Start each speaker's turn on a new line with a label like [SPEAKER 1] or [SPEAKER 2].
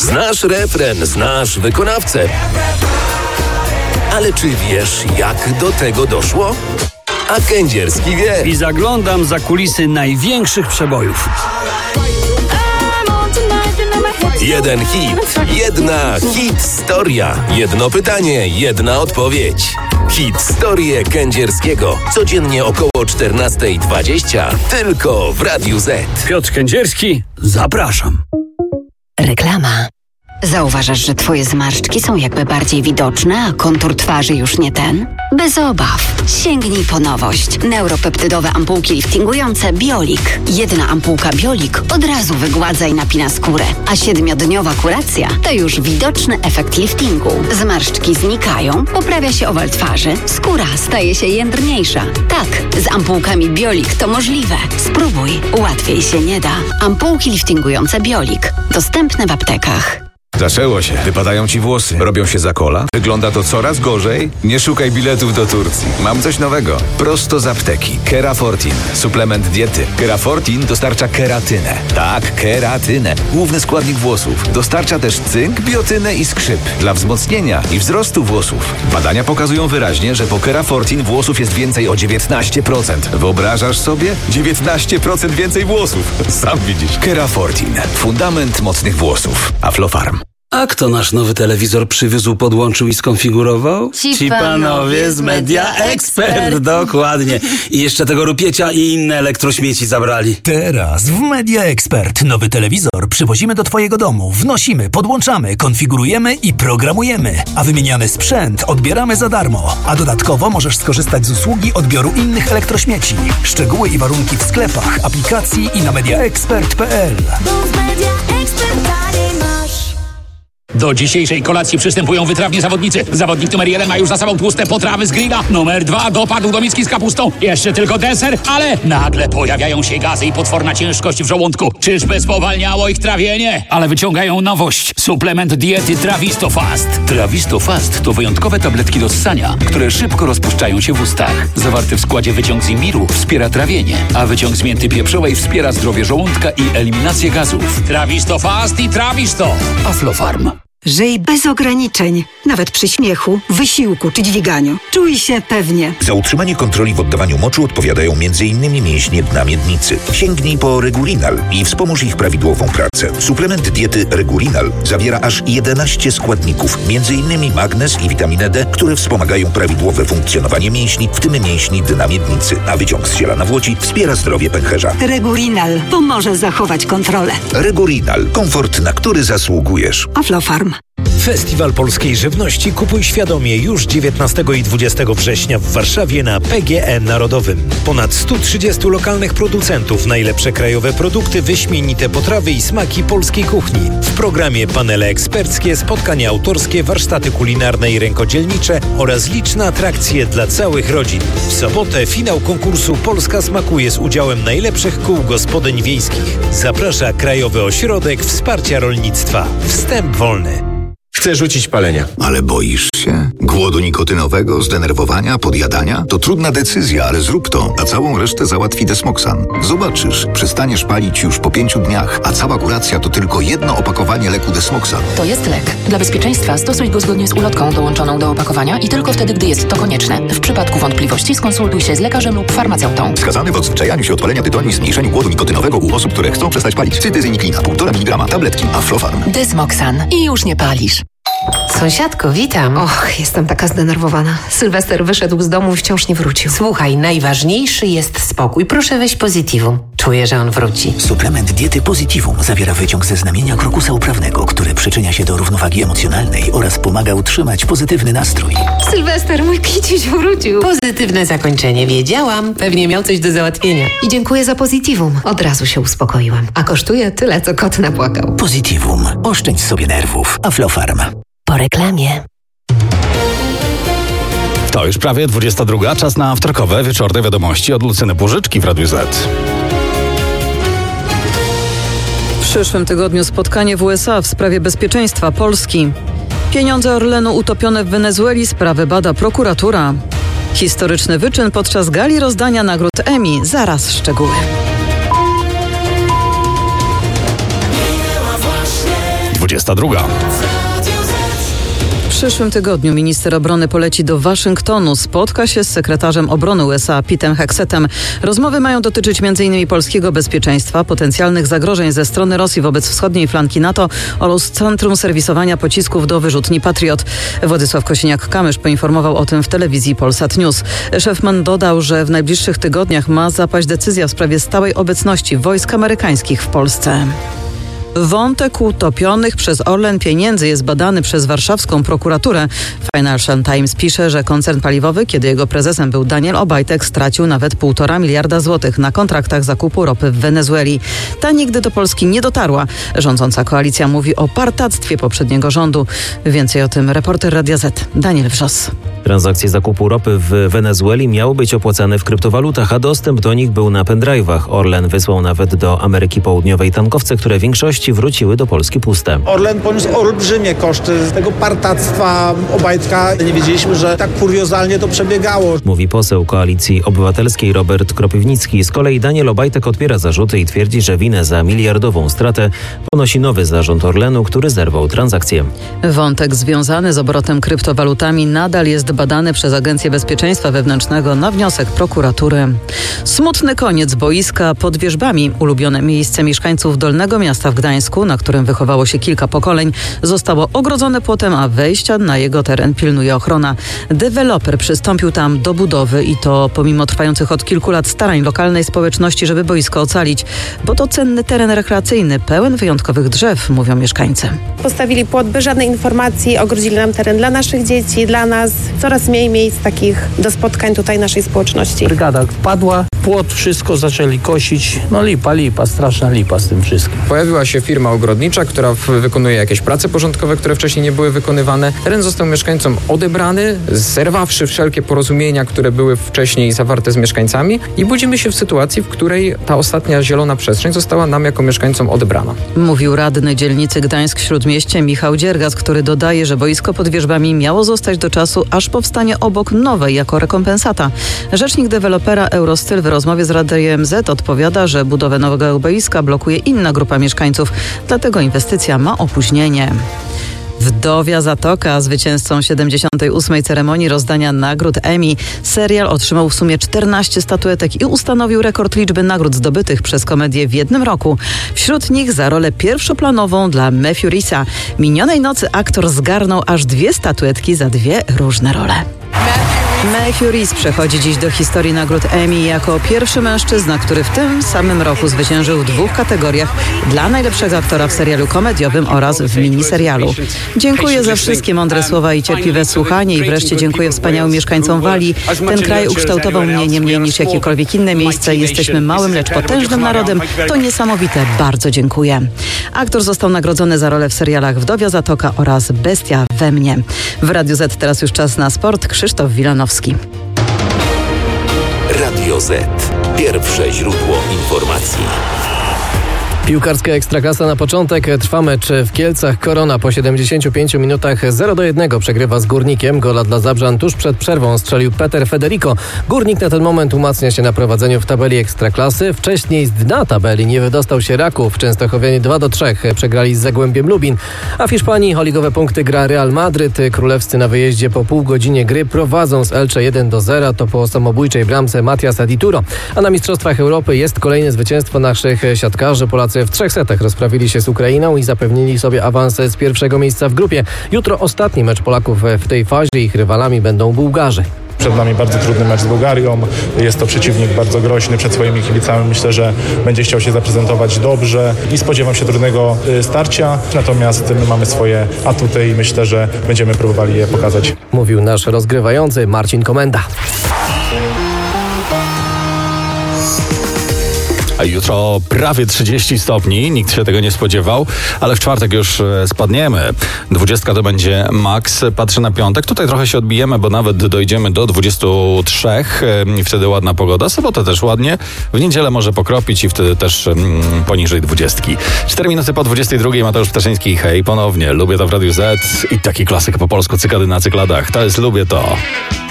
[SPEAKER 1] Znasz refren, znasz wykonawcę. Ale czy wiesz, jak do tego doszło? A Kędzierski wie.
[SPEAKER 2] I zaglądam za kulisy największych przebojów.
[SPEAKER 1] Jeden hit, jedna historia. Jedno pytanie, jedna odpowiedź. Historię Kędzierskiego. Codziennie około 14:20. Tylko w Radiu Z.
[SPEAKER 2] Piotr Kędzierski, zapraszam.
[SPEAKER 3] Reklama. Zauważasz, że twoje zmarszczki są jakby bardziej widoczne, a kontur twarzy już nie ten? Bez obaw. Sięgnij po nowość. Neuropeptydowe ampułki liftingujące Biolik. Jedna ampułka Biolik od razu wygładza i napina skórę, a 7-dniowa kuracja to już widoczny efekt liftingu. Zmarszczki znikają, poprawia się owal twarzy, skóra staje się jędrniejsza. Tak, z ampułkami Biolik to możliwe. Spróbuj, łatwiej się nie da. Ampułki liftingujące Biolik. Dostępne w aptekach.
[SPEAKER 4] Zaczęło się. Wypadają ci włosy. Robią się za kola. Wygląda to coraz gorzej. Nie szukaj biletów do Turcji. Mam coś nowego. Prosto z apteki. Kerafortin. Suplement diety. Kerafortin dostarcza keratynę. Tak, keratynę. Główny składnik włosów. Dostarcza też cynk, biotynę i skrzyp. Dla wzmocnienia i wzrostu włosów. Badania pokazują wyraźnie, że po Kerafortin włosów jest więcej o 19%. Wyobrażasz sobie? 19% więcej włosów. Sam widzisz. Kerafortin. Fundament mocnych włosów. Aflofarm.
[SPEAKER 2] A kto nasz nowy telewizor przywiózł, podłączył i skonfigurował?
[SPEAKER 3] Ci panowie z Media Expert.
[SPEAKER 2] Dokładnie. I jeszcze tego rupiecia i inne elektrośmieci zabrali.
[SPEAKER 5] Teraz w Media Expert nowy telewizor przywozimy do twojego domu, wnosimy, podłączamy, konfigurujemy i programujemy, a wymieniany sprzęt odbieramy za darmo. A dodatkowo możesz skorzystać z usługi odbioru innych elektrośmieci. Szczegóły i warunki w sklepach, aplikacji i na mediaexpert.pl.
[SPEAKER 6] Do dzisiejszej kolacji przystępują wytrawni zawodnicy. Zawodnik numer 1 ma już za sobą tłuste potrawy z grilla. Numer 2 dopadł do miski z kapustą. Jeszcze tylko deser, ale nagle pojawiają się gazy i potworna ciężkość w żołądku. Czyżby spowalniało ich trawienie? Ale wyciągają nowość. Suplement diety Trawisto Fast. Trawisto Fast to wyjątkowe tabletki do ssania, które szybko rozpuszczają się w ustach. Zawarty w składzie wyciąg z imbiru wspiera trawienie, a wyciąg z mięty pieprzowej wspiera zdrowie żołądka i eliminację gazów. Trawisto Fast i Trawisto. Aflofarm.
[SPEAKER 7] Żyj bez ograniczeń, nawet przy śmiechu, wysiłku czy dźwiganiu. Czuj się pewnie.
[SPEAKER 8] Za utrzymanie kontroli w oddawaniu moczu odpowiadają m.in. mięśnie dna miednicy. Sięgnij po Regulinal i wspomóż ich prawidłową pracę. Suplement diety Regulinal zawiera aż 11 składników, m.in. magnez i witaminę D, które wspomagają prawidłowe funkcjonowanie mięśni, w tym mięśni dna miednicy, a wyciąg z ziela nawłoci wspiera zdrowie pęcherza.
[SPEAKER 7] Regulinal pomoże zachować kontrolę.
[SPEAKER 8] Regulinal. Komfort, na który zasługujesz.
[SPEAKER 7] Aflofarm.
[SPEAKER 9] Festiwal Polskiej Żywności Kupuj Świadomie już 19 i 20 września w Warszawie na PGE Narodowym. Ponad 130 lokalnych producentów, najlepsze krajowe produkty, wyśmienite potrawy i smaki polskiej kuchni. W programie panele eksperckie, spotkania autorskie, warsztaty kulinarne i rękodzielnicze oraz liczne atrakcje dla całych rodzin. W sobotę finał konkursu Polska Smakuje z udziałem najlepszych kół gospodyń wiejskich. Zaprasza Krajowy Ośrodek Wsparcia Rolnictwa. Wstęp wolny.
[SPEAKER 10] Chcę rzucić palenia.
[SPEAKER 11] Ale boisz się? Głodu nikotynowego, zdenerwowania, podjadania? To trudna decyzja, ale zrób to, a całą resztę załatwi Desmoxan. Zobaczysz, przestaniesz palić już po 5 dniach, a cała kuracja to tylko jedno opakowanie leku Desmoxan.
[SPEAKER 12] To jest lek. Dla bezpieczeństwa stosuj go zgodnie z ulotką dołączoną do opakowania i tylko wtedy, gdy jest to konieczne. W przypadku wątpliwości skonsultuj się z lekarzem lub farmaceutą.
[SPEAKER 11] Wskazany w odzwyczajaniu się od palenia tytoniu i zmniejszeniu głodu nikotynowego u osób, które chcą przestać palić. Cytyzyniklina, 1,5 mg, tabletki Aflofarm.
[SPEAKER 12] Desmoxan. I już nie palisz.
[SPEAKER 13] Sąsiadko, witam. Och, jestem taka zdenerwowana. Sylwester wyszedł z domu i wciąż nie wrócił. Słuchaj, najważniejszy jest spokój. Proszę weź Positivum. Czuję, że on wróci.
[SPEAKER 14] Suplement diety Positivum zawiera wyciąg ze znamienia krokusa uprawnego, który przyczynia się do równowagi emocjonalnej oraz pomaga utrzymać pozytywny nastrój.
[SPEAKER 13] Sylwester, mój kiciuś wrócił. Pozytywne zakończenie, wiedziałam. Pewnie miał coś do załatwienia. I dziękuję za Positivum. Od razu się uspokoiłam. A kosztuje tyle, co kot napłakał.
[SPEAKER 14] Positivum. Oszczędź sobie nerwów. Aflofarm.
[SPEAKER 3] Po reklamie.
[SPEAKER 2] To już prawie 22. Czas na wtorkowe wieczorne wiadomości od Lucyny Płużyczki w Radiu Z.
[SPEAKER 15] W przyszłym tygodniu spotkanie w USA w sprawie bezpieczeństwa Polski. Pieniądze Orlenu utopione w Wenezueli, sprawę bada prokuratura. Historyczny wyczyn podczas gali rozdania nagród Emmy. Zaraz szczegóły.
[SPEAKER 2] 22.
[SPEAKER 15] W przyszłym tygodniu minister obrony poleci do Waszyngtonu. Spotka się z sekretarzem obrony USA Petem Hexetem. Rozmowy mają dotyczyć m.in. polskiego bezpieczeństwa, potencjalnych zagrożeń ze strony Rosji wobec wschodniej flanki NATO oraz centrum serwisowania pocisków do wyrzutni Patriot. Władysław Kosiniak-Kamysz poinformował o tym w telewizji Polsat News. Szef MON dodał, że w najbliższych tygodniach ma zapaść decyzja w sprawie stałej obecności wojsk amerykańskich w Polsce. Wątek utopionych przez Orlen pieniędzy jest badany przez warszawską prokuraturę. Financial Times pisze, że koncern paliwowy, kiedy jego prezesem był Daniel Obajtek, stracił nawet 1,5 miliarda złotych na kontraktach zakupu ropy w Wenezueli. Ta nigdy do Polski nie dotarła. Rządząca koalicja mówi o partactwie poprzedniego rządu. Więcej o tym reporter Radia Z Daniel Wrzos.
[SPEAKER 10] Transakcje zakupu ropy w Wenezueli miały być opłacane w kryptowalutach, a dostęp do nich był na pendrive'ach. Orlen wysłał nawet do Ameryki Południowej tankowce, które w większości wróciły do Polski puste.
[SPEAKER 16] Orlen poniósł olbrzymie koszty z tego partactwa Obajtka. Nie wiedzieliśmy, że tak kuriozalnie to przebiegało.
[SPEAKER 10] Mówi poseł Koalicji Obywatelskiej Robert Kropiwnicki. Z kolei Daniel Obajtek odpiera zarzuty i twierdzi, że winę za miliardową stratę ponosi nowy zarząd Orlenu, który zerwał transakcję.
[SPEAKER 15] Wątek związany z obrotem kryptowalutami nadal jest badany przez Agencję Bezpieczeństwa Wewnętrznego na wniosek prokuratury. Smutny koniec boiska pod Wierzbami. Ulubione miejsce mieszkańców Dolnego Miasta w Gdańsku, na którym wychowało się kilka pokoleń, zostało ogrodzone płotem, a wejścia na jego teren pilnuje ochrona. Deweloper przystąpił tam do budowy i to pomimo trwających od kilku lat starań lokalnej społeczności, żeby boisko ocalić, bo to cenny teren rekreacyjny, pełen wyjątkowych drzew, mówią mieszkańcy.
[SPEAKER 17] Postawili płot bez żadnej informacji, ogrodzili nam teren dla naszych dzieci, dla nas. Coraz mniej miejsc takich do spotkań tutaj naszej społeczności.
[SPEAKER 18] Brygada padła, płot, wszystko zaczęli kosić. No lipa, straszna lipa z tym wszystkim.
[SPEAKER 19] Pojawiła się firma ogrodnicza, która wykonuje jakieś prace porządkowe, które wcześniej nie były wykonywane. Teren został mieszkańcom odebrany, zerwawszy wszelkie porozumienia, które były wcześniej zawarte z mieszkańcami i budzimy się w sytuacji, w której ta ostatnia zielona przestrzeń została nam jako mieszkańcom odebrana.
[SPEAKER 15] Mówił radny dzielnicy Gdańsk-Śródmieście Michał Dziergas, który dodaje, że boisko pod Wierzbami miało zostać do czasu, aż powstanie obok nowej jako rekompensata. Rzecznik dewelopera Eurostyl w rozmowie z Radiem Z odpowiada, że budowę nowego boiska blokuje inna grupa mieszkańców, dlatego inwestycja ma opóźnienie. Wdowia Zatoka, zwycięzcą 78. ceremonii rozdania nagród Emmy. Serial otrzymał w sumie 14 statuetek i ustanowił rekord liczby nagród zdobytych przez komedię w jednym roku. Wśród nich za rolę pierwszoplanową dla Matthew Reesa. Minionej nocy aktor zgarnął aż 2 statuetki za 2 różne role. Matthew Rees przechodzi dziś do historii nagród Emmy jako pierwszy mężczyzna, który w tym samym roku zwyciężył w 2 kategoriach dla najlepszego aktora w serialu komediowym oraz w miniserialu. Dziękuję za wszystkie mądre słowa i cierpliwe słuchanie i wreszcie dziękuję wspaniałym mieszkańcom Walii. Ten kraj ukształtował mnie nie mniej niż jakiekolwiek inne miejsce. Jesteśmy małym, lecz potężnym narodem. To niesamowite. Bardzo dziękuję. Aktor został nagrodzony za rolę w serialach Wdowia Zatoka oraz Bestia we mnie. W Radiu Z teraz już czas na sport. Krzysztof Wilanowski.
[SPEAKER 1] Radio Z. Pierwsze źródło informacji.
[SPEAKER 20] Piłkarska Ekstraklasa na początek. Trwa mecz w Kielcach. Korona po 75 minutach 0-1 przegrywa z Górnikiem. Gola dla Zabrzan tuż przed przerwą strzelił Peter Federico. Górnik na ten moment umacnia się na prowadzeniu w tabeli Ekstraklasy. Wcześniej z dna tabeli nie wydostał się Raków. Częstochowianie 2-3 przegrali z Zagłębiem Lubin. A w Hiszpanii o ligowe punkty gra Real Madryt. Królewscy na wyjeździe po pół godzinie gry prowadzą z Elche 1-0. To po samobójczej bramce Matiasa Dituro. A na Mistrzostwach Europy jest kolejne zwycięstwo naszych siatkarzy. Polacy w 3 setach rozprawili się z Ukrainą i zapewnili sobie awans z pierwszego miejsca w grupie. Jutro ostatni mecz Polaków w tej fazie. Ich rywalami będą Bułgarzy.
[SPEAKER 21] Przed nami bardzo trudny mecz z Bułgarią. Jest to przeciwnik bardzo groźny przed swoimi kibicami. Myślę, że będzie chciał się zaprezentować dobrze i spodziewam się trudnego starcia. Natomiast my mamy swoje atuty i myślę, że będziemy próbowali je pokazać.
[SPEAKER 20] Mówił nasz rozgrywający Marcin Komenda.
[SPEAKER 2] A jutro prawie 30 stopni, nikt się tego nie spodziewał, ale w czwartek już spadniemy. 20 to będzie maks. Patrzę na piątek, tutaj trochę się odbijemy, bo nawet dojdziemy do 23, wtedy ładna pogoda. Sobota też ładnie, w niedzielę może pokropić i wtedy też poniżej 20. 4 minuty po 22, Mateusz Ptaszyński, hej, ponownie, lubię to w Radiu Z i taki klasyk po polsku, Cykady na cykladach, to jest Lubię to.